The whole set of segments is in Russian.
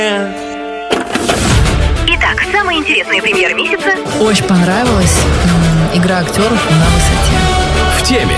Итак, самые интересные премьеры месяца. Очень понравилась игра актеров на высоте. В теме.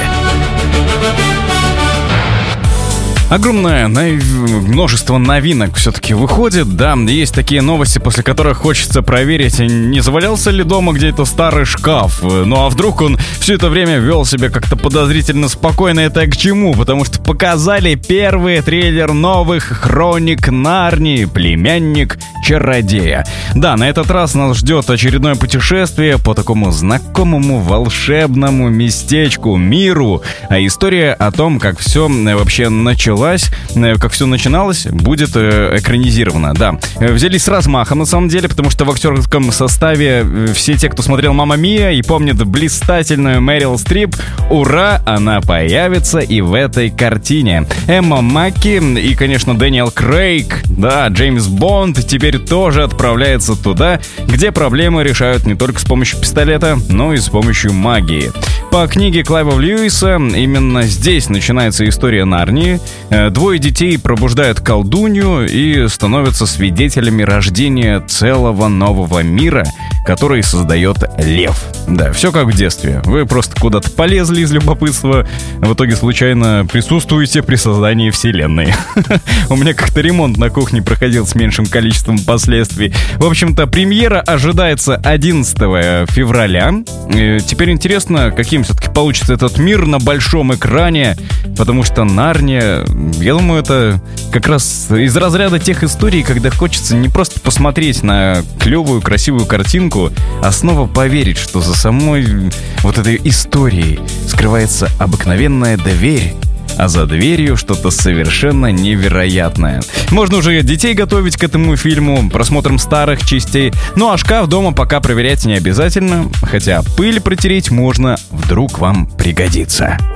Огромное множество новинок все-таки выходит, да, есть такие новости, после которых хочется проверить, не завалялся ли дома где-то старый шкаф, ну а вдруг он все это время вел себя как-то подозрительно спокойно, это к чему, потому что показали первый трейлер новых «Хроник Нарнии. Племянник чародея». Да, на этот раз нас ждет очередное путешествие по такому знакомому волшебному местечку, миру, а история о том, как все вообще началось, как все начиналось, будет экранизировано, да. Взялись с размахом, на самом деле, потому что в актерском составе все те, кто смотрел «Мамма Мия» и помнит блистательную Мэрил Стрип, ура, она появится и в этой картине. Эмма Макки и, конечно, Дэниел Крейг, да, Джеймс Бонд теперь тоже отправляется туда, где проблемы решают не только с помощью пистолета, но и с помощью магии. По книге Клайва Льюиса именно здесь начинается история Нарнии. Двое детей пробуждают колдунью и становятся свидетелями рождения целого нового мира, который создает лев. Да, все как в детстве. Вы просто куда-то полезли из любопытства, в итоге случайно присутствуете при создании вселенной. У меня как-то ремонт на кухне проходил с меньшим количеством последствий. В общем-то, премьера ожидается 11 февраля. Теперь интересно, каким все-таки получится этот мир на большом экране, потому что Нарния, я думаю, это как раз из разряда тех историй, когда хочется не просто посмотреть на клевую, красивую картинку, а снова поверить, что за самой вот этой историей скрывается обыкновенная дверь, а за дверью что-то совершенно невероятное. Можно уже детей готовить к этому фильму просмотром старых частей. Ну а шкаф дома пока проверять не обязательно, хотя пыль протереть можно, вдруг вам пригодится.